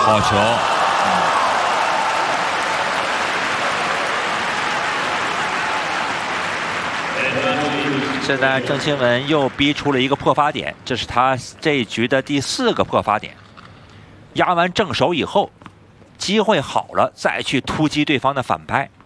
好球！现在郑钦文又逼出了一个破发点，这是他这一局的第4个破发点。压完正手以后，机会好了再去突击对方的反拍。